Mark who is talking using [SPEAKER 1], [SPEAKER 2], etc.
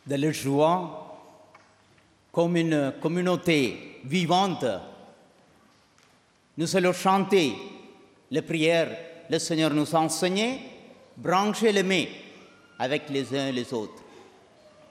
[SPEAKER 1] de la joie, comme une communauté vivante. Nous allons chanter les prières que le Seigneur nous a enseignées, brancher les mains avec les uns et les autres.